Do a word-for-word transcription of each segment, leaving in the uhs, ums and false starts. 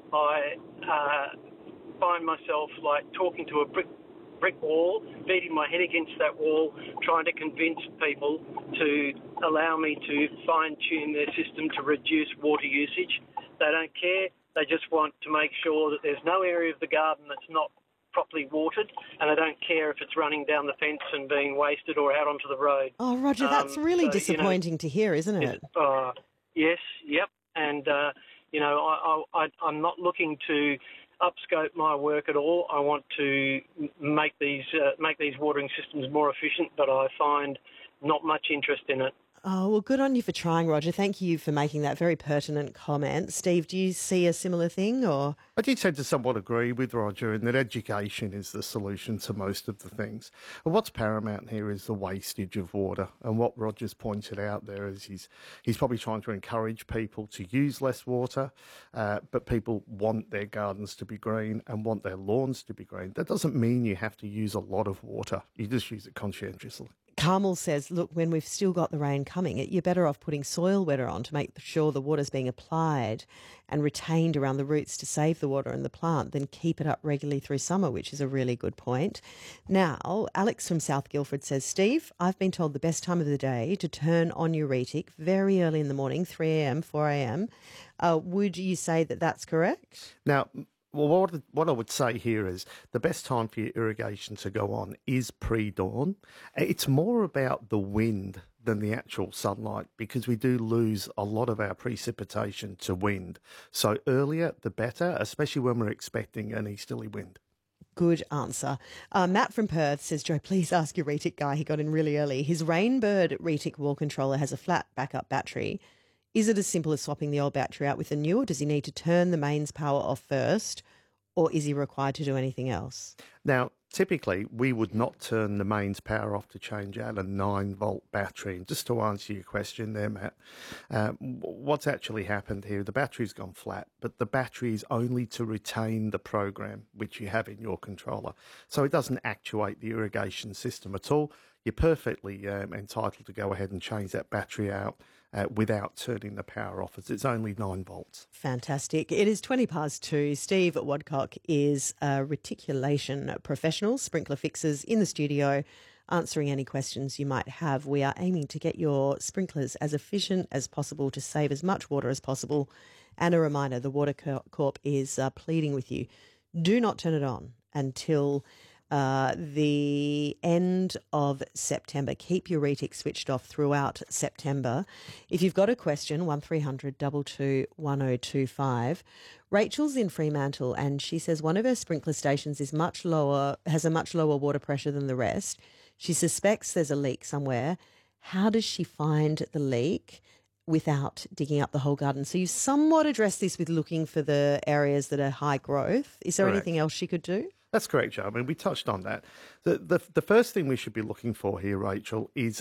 I uh, find myself like talking to a brick brick wall, beating my head against that wall, trying to convince people to allow me to fine-tune their system to reduce water usage. They don't care. They just want to make sure that there's no area of the garden that's not properly watered, and they don't care if it's running down the fence and being wasted or out onto the road. Oh, Roger, Um, that's really so, disappointing you know, to hear, isn't it? Uh, yes, yep. And, uh, you know, I, I, I'm not looking to upscope my work at all. I want to make these uh, make these watering systems more efficient, but I find not much interest in it. Oh, well, good on you for trying, Roger. Thank you for making that very pertinent comment. Steve, do you see a similar thing, or...? I do tend to somewhat agree with Roger in that education is the solution to most of the things. And what's paramount here is the wastage of water. And what Roger's pointed out there is he's he's probably trying to encourage people to use less water, uh, but people want their gardens to be green and want their lawns to be green. That doesn't mean you have to use a lot of water. You just use it conscientiously. Carmel says, look, when we've still got the rain coming, you're better off putting soil wetter on to make sure the water's being applied and retained around the roots to save the water in the plant than keep it up regularly through summer, which is a really good point. Now, Alex from South Guildford says, Steve, I've been told the best time of the day to turn on your retic very early in the morning, three a.m, four a.m. Uh, would you say that that's correct? Now, well, what, what I would say here is the best time for your irrigation to go on is pre-dawn. It's more about the wind than the actual sunlight because we do lose a lot of our precipitation to wind. So earlier, the better, especially when we're expecting an easterly wind. Good answer. Uh, Matt from Perth says, Joe, please ask your retic guy. He got in really early. His Rainbird retic wall controller has a flat backup battery. Is it as simple as swapping the old battery out with the new, or does he need to turn the mains power off first, or is he required to do anything else? Now, typically, we would not turn the mains power off to change out a nine volt battery. And just to answer your question there, Matt, um, what's actually happened here, the battery's gone flat, but the battery is only to retain the program which you have in your controller. So it doesn't actuate the irrigation system at all. You're perfectly um, entitled to go ahead and change that battery out uh, without turning the power off, as it's only nine volts. Fantastic. It is twenty past two. Steve Wadcock is a reticulation professional, sprinkler fixers in the studio, answering any questions you might have. We are aiming to get your sprinklers as efficient as possible to save as much water as possible. And a reminder, the Water Corp is uh, pleading with you, do not turn it on until Uh, the end of September. Keep your retic switched off throughout September. If you've got a question, one three hundred two two one oh two five. Rachel's in Fremantle and she says one of her sprinkler stations is much lower, has a much lower water pressure than the rest. She suspects there's a leak somewhere. How does she find the leak without digging up the whole garden? So you somewhat addressed this with looking for the areas that are high growth. Is there Correct. anything else she could do? That's correct, Joe. I mean, we touched on that. The, the, the first thing we should be looking for here, Rachel, is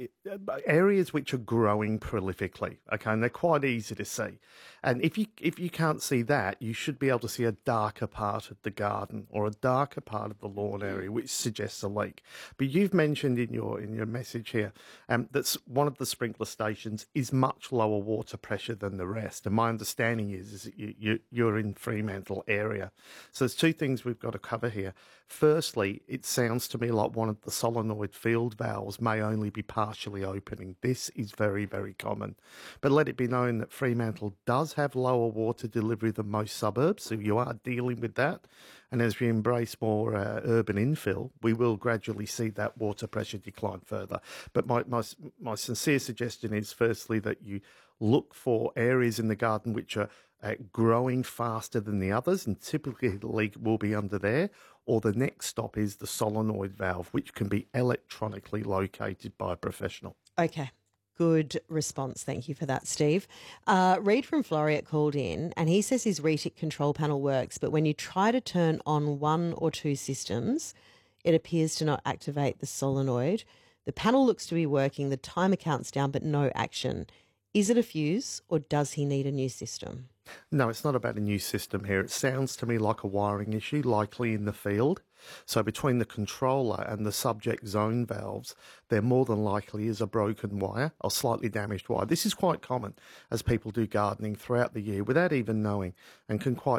areas which are growing prolifically, okay, and they're quite easy to see. And if you if you can't see that, you should be able to see a darker part of the garden or a darker part of the lawn area, which suggests a leak. But you've mentioned in your in your message here um, that one of the sprinkler stations is much lower water pressure than the rest. And my understanding is, is that you, you, you're in Fremantle area. So there's two things we've got to cover here. Firstly, it sounds to me like one of the solenoid field valves may only be partially opening. This is very, very common. But let it be known that Fremantle does have lower water delivery than most suburbs, so you are dealing with that. And as we embrace more uh, urban infill, we will gradually see that water pressure decline further. But my, my, my sincere suggestion is, firstly, that you look for areas in the garden which are uh, growing faster than the others, and typically the leak will be under there. Or the next stop is the solenoid valve, which can be electronically located by a professional. Okay. Good response. Thank you for that, Steve. Uh, Reed from Floriat called in and he says his retic control panel works, but when you try to turn on one or two systems, it appears to not activate the solenoid. The panel looks to be working, the timer counts down, but no action. Is it a fuse or does he need a new system? No, it's not about a new system here. It sounds to me like a wiring issue, likely in the field. So between the controller and the subject zone valves, there more than likely is a broken wire or slightly damaged wire. This is quite common as people do gardening throughout the year without even knowing, and can quite